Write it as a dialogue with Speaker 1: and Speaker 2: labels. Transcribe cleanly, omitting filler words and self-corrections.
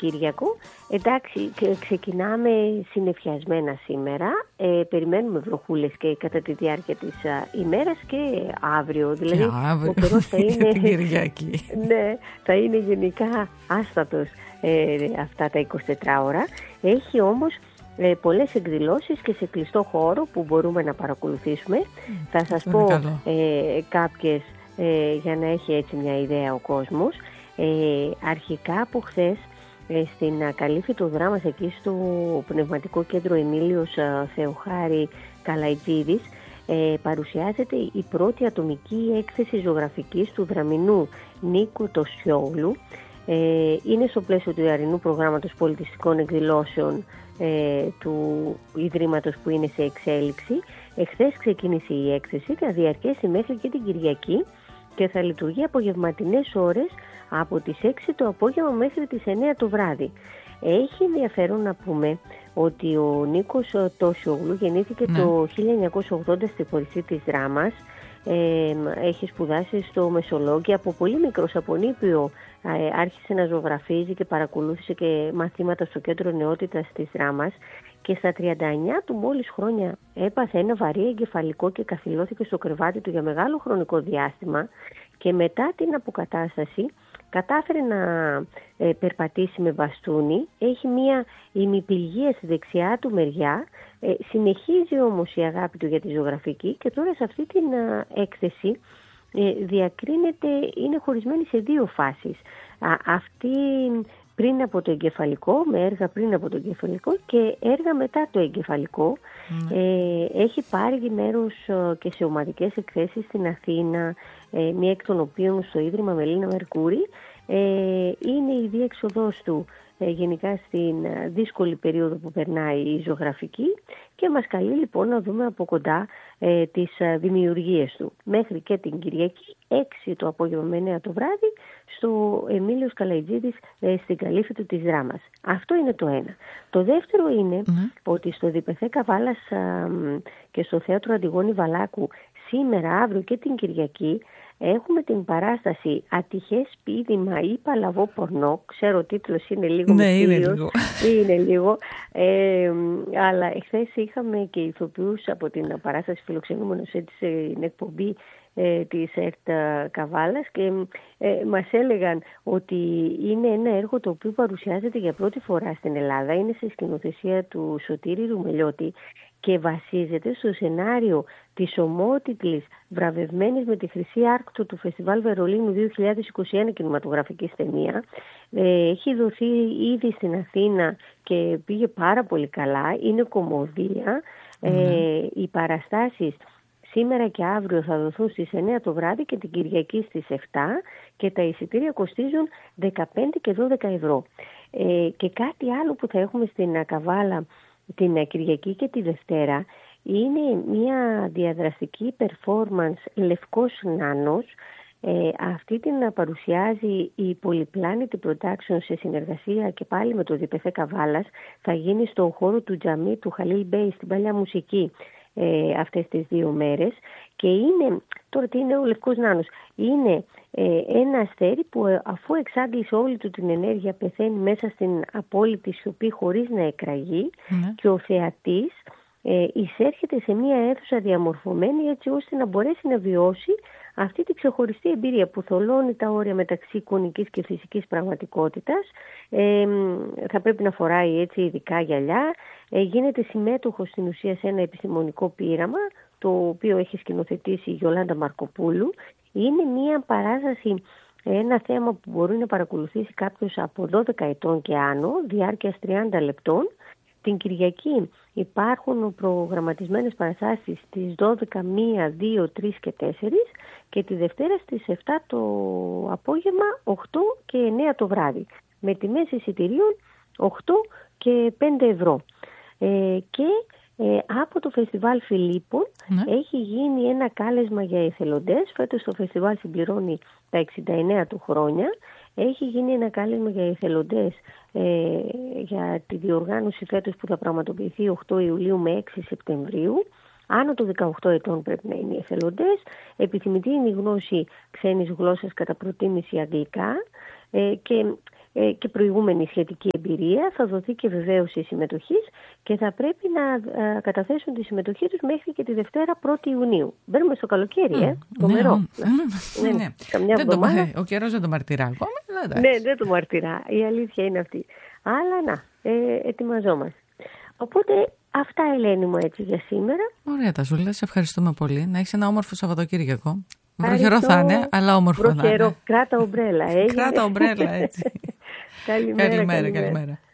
Speaker 1: Σαββατοκύριακο. Εντάξει, ξεκινάμε συννεφιασμένα σήμερα. Περιμένουμε βροχούλες και κατά τη διάρκεια της ημέρας και αύριο. Δηλαδή,
Speaker 2: αύριο,
Speaker 1: ο καιρός θα είναι,
Speaker 2: την Κυριακή.
Speaker 1: Ναι, θα είναι γενικά άστατος αυτά τα 24 ώρα. Έχει όμως πολλές εκδηλώσεις και σε κλειστό χώρο που μπορούμε να παρακολουθήσουμε. Θα σας πω κάποιες για να έχει έτσι μια ιδέα ο κόσμος. Αρχικά από χθες στην Καλύφη δράμας εκεί στο Πνευματικό Κέντρο Εμίλιος Θεοχάρη Καλαϊτζίδης παρουσιάζεται η πρώτη ατομική έκθεση ζωγραφικής του δραμηνού Νίκου Τοσιόγλου. Είναι στο πλαίσιο του ιαρινού προγράμματος πολιτιστικών εκδηλώσεων του Ιδρύματος που είναι σε εξέλιξη. Εχθές ξεκίνησε η έκθεση, θα διαρκέσει μέχρι και την Κυριακή και θα λειτουργεί απογευματινές ώρες από τις 6 το απόγευμα μέχρι τις 9 το βράδυ. Έχει ενδιαφέρον να πούμε ότι ο Νίκος Τοσιόγλου γεννήθηκε το 1980 στη κορυφή της δράμας. Έχει σπουδάσει στο Μεσολόγγι. Από πολύ μικρός, από νήπιο, άρχισε να ζωγραφίζει και παρακολούθησε και μαθήματα στο Κέντρο Νεότητας της δράμας και στα 39 του μόλις χρόνια έπαθε ένα βαρύ εγκεφαλικό και καθυλώθηκε στο κρεβάτι του για μεγάλο χρονικό διάστημα και μετά την αποκατάσταση κατάφερε να περπατήσει με μπαστούνι. Έχει μία ημιπληγία στη δεξιά του μεριά. Συνεχίζει όμως η αγάπη του για τη ζωγραφική και τώρα σε αυτή την έκθεση διακρίνεται, είναι χωρισμένη σε δύο φάσεις. Αυτή πριν από το εγκεφαλικό, με έργα πριν από το εγκεφαλικό και έργα μετά το εγκεφαλικό. Έχει πάρει μέρος και σε ομαδικές εκθέσεις στην Αθήνα, μία εκ των οποίων στο Ίδρυμα Μελίνα Μερκούρη. Είναι η διέξοδός του γενικά στην δύσκολη περίοδο που περνάει η ζωγραφική και μας καλεί λοιπόν να δούμε από κοντά τις δημιουργίες του. Μέχρι και την Κυριακή 6 το απόγευμα με 9 το βράδυ στο Εμίλιος Καλαϊτζίδης στην Καλύφη του της δράμας. Αυτό είναι το ένα. Το δεύτερο είναι ότι στο Διπεθέ Καβάλας και στο Θέατρο Αντιγόνη Βαλάκου σήμερα, αύριο και την Κυριακή έχουμε την παράσταση «Ατυχές πείδημα ή παλαβό πορνό». Ξέρω ο τίτλος είναι λίγο μυστήριος. Είναι λίγο. Αλλά εχθές είχαμε και ηθοποιούς από την παράσταση φιλοξενούμενος στην εκπομπή της ΕΡΤ Καβάλας και μας έλεγαν ότι είναι ένα έργο το οποίο παρουσιάζεται για πρώτη φορά στην Ελλάδα. Είναι σε σκηνοθεσία του Σωτήρη Ρουμελιώτη και βασίζεται στο σενάριο της ομότιτλης βραβευμένης με τη Χρυσή Άρκτο του Φεστιβάλ Βερολίνου 2021 κινηματογραφικής ταινία. Έχει δοθεί ήδη στην Αθήνα και πήγε πάρα πολύ καλά. Είναι κομμωδία. Οι παραστάσεις σήμερα και αύριο θα δοθούν στις 9 το βράδυ και την Κυριακή στις 7 και τα εισιτήρια κοστίζουν 15 και 12 ευρώ. Και κάτι άλλο που θα έχουμε στην Καβάλα την Κυριακή και τη Δευτέρα είναι μια διαδραστική performance Λευκός Νάνος. Αυτή την παρουσιάζει η Polyplanet Production σε συνεργασία και πάλι με το Διπεθέ Καβάλας. Θα γίνει στο χώρο του Τζαμί του Χαλίλ Μπέι στην Παλιά Μουσική αυτές τις 2 μέρες και είναι, τώρα τι είναι ο Λευκός Νάνος, είναι ένα αστέρι που αφού εξάντλησε όλη του την ενέργεια πεθαίνει μέσα στην απόλυτη σιωπή χωρίς να εκραγεί και ο θεατής εισέρχεται σε μια αίθουσα διαμορφωμένη έτσι ώστε να μπορέσει να βιώσει αυτή τη ξεχωριστή εμπειρία που θολώνει τα όρια μεταξύ εικονικής και φυσικής πραγματικότητας. Θα πρέπει να φοράει έτσι ειδικά γυαλιά. Γίνεται συμμέτοχος στην ουσία σε ένα επιστημονικό πείραμα το οποίο έχει σκηνοθετήσει η Γιολάντα Μαρκοπούλου. Είναι μια παράσταση, ένα θέμα που μπορεί να παρακολουθήσει κάποιος από 12 ετών και άνω, διάρκειας 30 λεπτών. Την Κυριακή υπάρχουν προγραμματισμένες παραστάσεις στις 12, 1, 2, 3 και 4 και τη Δευτέρα στις 7 το απόγευμα, 8 και 9 το βράδυ. Με τιμές εισιτηρίων 8 και 5 ευρώ. Και από το Φεστιβάλ Φιλίππων έχει γίνει ένα κάλεσμα για εθελοντές. Φέτος το φεστιβάλ συμπληρώνει τα 69 του χρόνια. Έχει γίνει ένα κάλεσμα για εθελοντές για τη διοργάνωση φέτος που θα πραγματοποιηθεί 8 Ιουλίου με 6 Σεπτεμβρίου. Άνω των 18 ετών πρέπει να είναι οι εθελοντές. Επιθυμητή είναι η γνώση ξένης γλώσσας, κατά προτίμηση αγγλικά. Και και προηγούμενη σχετική εμπειρία, θα δοθεί και βεβαίωση συμμετοχής και θα πρέπει να καταθέσουν τη συμμετοχή τους μέχρι και τη Δευτέρα 1η Ιουνίου. Μπαίνουμε στο καλοκαίρι, τρομερό.
Speaker 2: Ο καιρός δεν το μαρτυρά ακόμα.
Speaker 1: Ναι, δεν το μαρτυρά. Η αλήθεια είναι αυτή. Αλλά ετοιμαζόμαστε. Οπότε αυτά, Ελένη μου, έτσι για σήμερα.
Speaker 2: Ωραία τα ζούλα, σε ευχαριστούμε πολύ. Να έχεις ένα όμορφο Σαββατοκύριακο. Βροχερό θα είναι, αλλά όμορφο θα είναι.
Speaker 1: Κράτα ομπρέλα.
Speaker 2: Κράτα ομπρέλα, έτσι.
Speaker 1: Καλημέρα.